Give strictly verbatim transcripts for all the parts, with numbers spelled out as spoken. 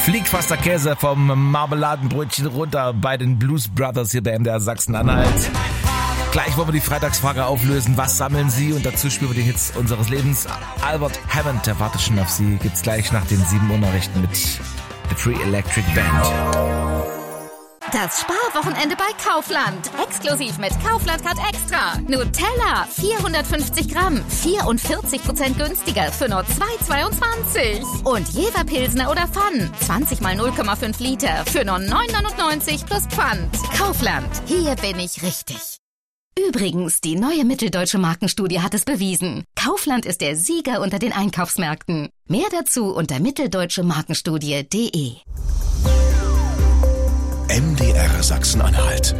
fliegt fast der Käse vom Marmeladenbrötchen runter bei den Blues Brothers hier bei M D R Sachsen-Anhalt. Gleich wollen wir die Freitagsfrage auflösen. Was sammeln Sie? Und dazu spielen wir die Hits unseres Lebens. Albert Hammond, der wartet schon auf Sie. Gibt's gleich nach den sieben Uhr Nachrichten mit The Free Electric Band. Das Sparwochenende bei Kaufland. Exklusiv mit Kaufland Card Extra. Nutella vierhundertfünfzig Gramm, vierundvierzig Prozent günstiger für nur zwei Euro zweiundzwanzig. Und Jever Pilsner oder Pfann, zwanzig mal null Komma fünf Liter für nur neun Euro neunundneunzig plus Pfand. Kaufland, hier bin ich richtig. Übrigens, die neue Mitteldeutsche Markenstudie hat es bewiesen. Kaufland ist der Sieger unter den Einkaufsmärkten. Mehr dazu unter mitteldeutsche markenstudie punkt de. M D R Sachsen-Anhalt.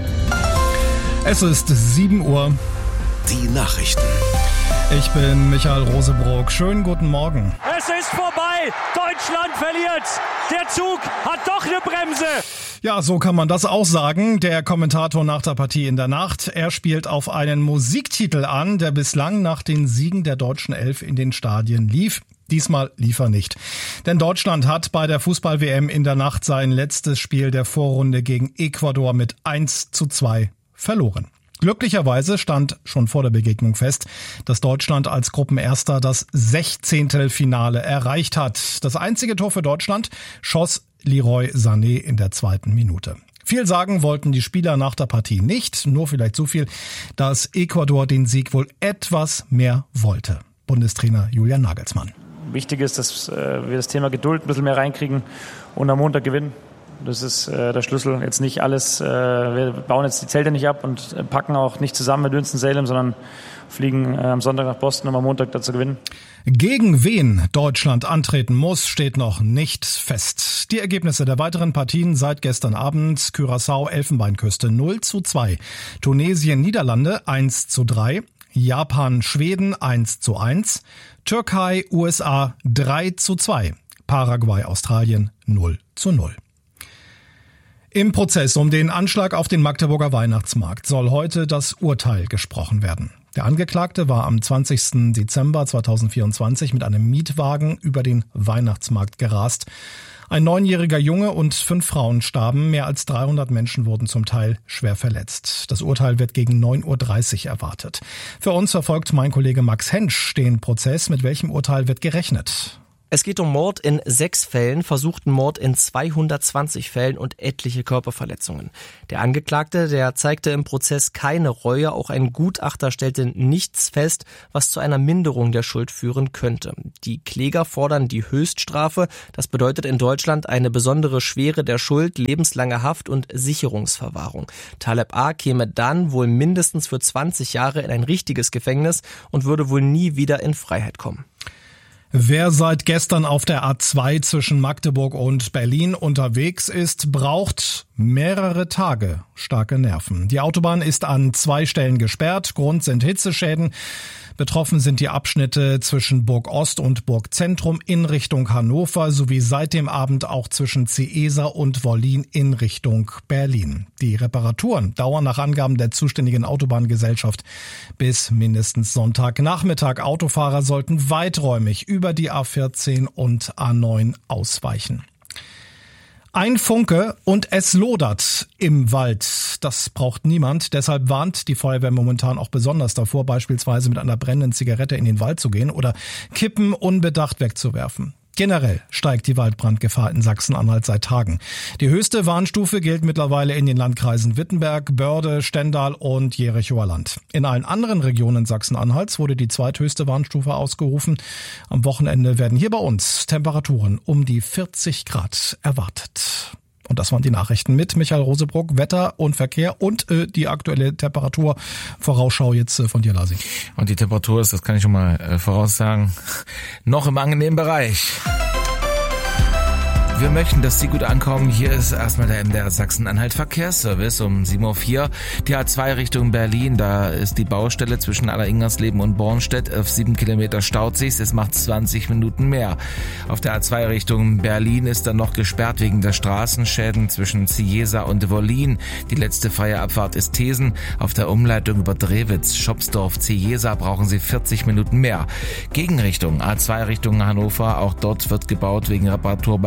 Es ist sieben Uhr. Die Nachrichten. Ich bin Michael Rosebrock. Schönen guten Morgen. Es ist vorbei. Deutschland verliert. Der Zug hat doch eine Bremse. Ja, so kann man das auch sagen. Der Kommentator nach der Partie in der Nacht. Er spielt auf einen Musiktitel an, der bislang nach den Siegen der deutschen Elf in den Stadien lief. Diesmal lief er nicht. Denn Deutschland hat bei der Fußball-W M in der Nacht sein letztes Spiel der Vorrunde gegen Ecuador mit eins zu zwei verloren. Glücklicherweise stand schon vor der Begegnung fest, dass Deutschland als Gruppenerster das Sechzehntelfinale erreicht hat. Das einzige Tor für Deutschland schoss Leroy Sané in der zweiten Minute. Viel sagen wollten die Spieler nach der Partie nicht, nur vielleicht so viel, dass Ecuador den Sieg wohl etwas mehr wollte. Bundestrainer Julian Nagelsmann. Wichtig ist, dass äh, wir das Thema Geduld ein bisschen mehr reinkriegen und am Montag gewinnen. Das ist äh, der Schlüssel. Jetzt nicht alles, äh, wir bauen jetzt die Zelte nicht ab und äh, packen auch nicht zusammen mit Winston-Salem, sondern fliegen äh, am Sonntag nach Boston, um am Montag da zu gewinnen. Gegen wen Deutschland antreten muss, steht noch nicht fest. Die Ergebnisse der weiteren Partien seit gestern Abend: Curaçao, Elfenbeinküste null zu zwei, Tunesien, Niederlande eins zu drei, Japan, Schweden eins zu eins, Türkei, U S A drei zu zwei, Paraguay, Australien null zu null. Im Prozess um den Anschlag auf den Magdeburger Weihnachtsmarkt soll heute das Urteil gesprochen werden. Der Angeklagte war am zwanzigsten Dezember zweitausendvierundzwanzig mit einem Mietwagen über den Weihnachtsmarkt gerast. Ein neunjähriger Junge und fünf Frauen starben, mehr als dreihundert Menschen wurden zum Teil schwer verletzt. Das Urteil wird gegen neun Uhr dreißig erwartet. Für uns verfolgt mein Kollege Max Hensch den Prozess. Mit welchem Urteil wird gerechnet? Es geht um Mord in sechs Fällen, versuchten Mord in zweihundertzwanzig Fällen und etliche Körperverletzungen. Der Angeklagte, der zeigte im Prozess keine Reue, auch ein Gutachter stellte nichts fest, was zu einer Minderung der Schuld führen könnte. Die Kläger fordern die Höchststrafe, das bedeutet in Deutschland eine besondere Schwere der Schuld, lebenslange Haft und Sicherungsverwahrung. Taleb A. käme dann wohl mindestens für zwanzig Jahre in ein richtiges Gefängnis und würde wohl nie wieder in Freiheit kommen. Wer seit gestern auf der A zwei zwischen Magdeburg und Berlin unterwegs ist, braucht mehrere Tage starke Nerven. Die Autobahn ist an zwei Stellen gesperrt. Grund sind Hitzeschäden. Betroffen sind die Abschnitte zwischen Burg Ost und Burg Zentrum in Richtung Hannover sowie seit dem Abend auch zwischen Ciesa und Wollin in Richtung Berlin. Die Reparaturen dauern nach Angaben der zuständigen Autobahngesellschaft bis mindestens Sonntagnachmittag. Autofahrer sollten weiträumig über die A vierzehn und A neun ausweichen. Ein Funke und es lodert im Wald. Das braucht niemand. Deshalb warnt die Feuerwehr momentan auch besonders davor, beispielsweise mit einer brennenden Zigarette in den Wald zu gehen oder Kippen unbedacht wegzuwerfen. Generell steigt die Waldbrandgefahr in Sachsen-Anhalt seit Tagen. Die höchste Warnstufe gilt mittlerweile in den Landkreisen Wittenberg, Börde, Stendal und Jerichower Land. In allen anderen Regionen Sachsen-Anhalts wurde die zweithöchste Warnstufe ausgerufen. Am Wochenende werden hier bei uns Temperaturen um die vierzig Grad erwartet. Und das waren die Nachrichten mit Michael Rosebrock, Wetter und Verkehr und äh, die aktuelle Temperaturvorausschau jetzt äh, von dir, Lasi. Und die Temperatur ist, das kann ich schon mal äh, voraussagen, noch im angenehmen Bereich. Wir möchten, dass Sie gut ankommen. Hier ist erstmal der M D R Sachsen-Anhalt Verkehrsservice um sieben Uhr vier. Die A zwei Richtung Berlin, da ist die Baustelle zwischen Alleringers-Leben und Bornstedt. Auf sieben Kilometer staut sich's. Es macht zwanzig Minuten mehr. Auf der A zwei Richtung Berlin ist dann noch gesperrt wegen der Straßenschäden zwischen Ciesa und Wollin. Die letzte freie Abfahrt ist Thesen. Auf der Umleitung über Drewitz, Schopsdorf, Ciesa brauchen Sie vierzig Minuten mehr. Gegenrichtung A zwei Richtung Hannover. Auch dort wird gebaut. Wegen Reparaturbeitem ist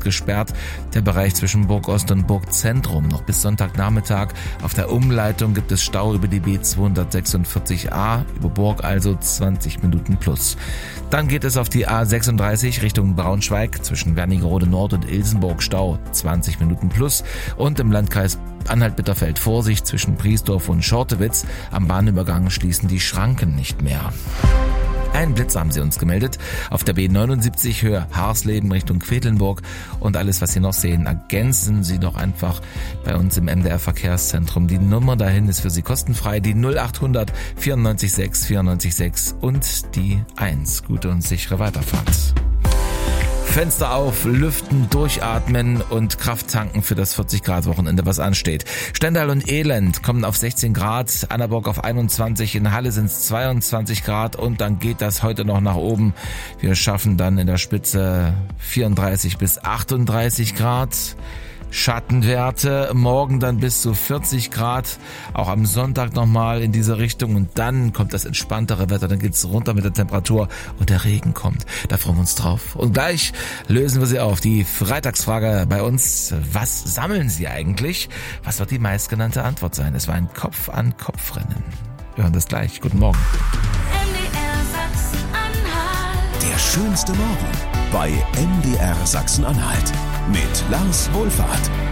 gesperrt, der Bereich zwischen Burgost und Burgzentrum. Noch bis Sonntagnachmittag. Auf der Umleitung gibt es Stau über die B zweihundertsechsundvierzig A, über Burg also zwanzig Minuten plus. Dann geht es auf die A sechsunddreißig Richtung Braunschweig, zwischen Wernigerode Nord und Ilsenburg Stau, zwanzig Minuten plus. Und im Landkreis Anhalt-Bitterfeld Vorsicht zwischen Priesdorf und Schortewitz. Am Bahnübergang schließen die Schranken nicht mehr. Ein Blitz haben sie uns gemeldet auf der B neunundsiebzig Höhe Haarsleben Richtung Quedlinburg. Und alles, was Sie noch sehen, ergänzen Sie doch einfach bei uns im M D R Verkehrszentrum. Die Nummer dahin ist für Sie kostenfrei, die null achthundert vierundneunzig sechs vierundneunzig sechs und die eins. Gute und sichere Weiterfahrt. Fenster auf, lüften, durchatmen und Kraft tanken für das vierzig Grad Wochenende, was ansteht. Stendal und Elend kommen auf sechzehn Grad, Annaburg auf einundzwanzig, in Halle sind es zweiundzwanzig Grad und dann geht das heute noch nach oben. Wir schaffen dann in der Spitze vierunddreißig bis achtunddreißig Grad. Schattenwerte, morgen dann bis zu vierzig Grad, auch am Sonntag nochmal in diese Richtung und dann kommt das entspanntere Wetter, dann geht's runter mit der Temperatur und der Regen kommt. Da freuen wir uns drauf. Und gleich lösen wir sie auf. Die Freitagsfrage bei uns, was sammeln Sie eigentlich? Was wird die meistgenannte Antwort sein? Es war ein Kopf-an-Kopf-Rennen. Wir hören das gleich. Guten Morgen. M D R Sachsen-Anhalt. Der schönste Morgen bei M D R Sachsen-Anhalt mit Lars Wohlfahrt.